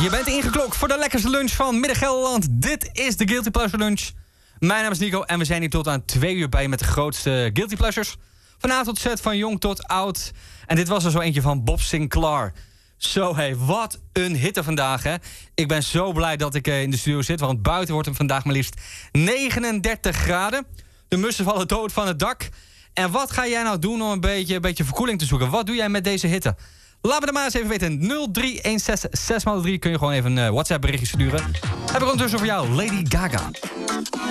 Je bent ingeklokt voor de lekkerste lunch van Midden-Gelderland. Dit is de Guilty Pleasure Lunch. Mijn naam is Nico en we zijn hier tot aan 2 uur bij met de grootste Guilty Pleasures. Van A tot Z, van jong tot oud. En dit was er zo eentje van Bob Sinclair. Zo, hé, wat een hitte vandaag, hè. Ik ben zo blij dat ik in de studio zit, want buiten wordt het vandaag maar liefst 39 graden. De mussen vallen dood van het dak. En wat ga jij nou doen om een beetje verkoeling te zoeken? Wat doe jij met deze hitte? Laat me er maar eens even weten. 0316 6x3 kun je gewoon even een WhatsApp berichtje sturen. Heb ik ondertussen voor jou Lady Gaga.